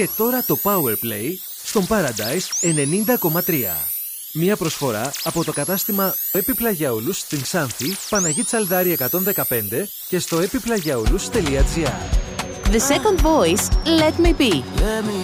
Και τώρα το Powerplay στον Paradise 90,3. Μία προσφορά από το κατάστημα Επιπλαγιαούλους στην Ξάνθη, Παναγή Τσαλδάρη 115 και στο epiplagiaoulous.gr. The second voice, Let Me Be.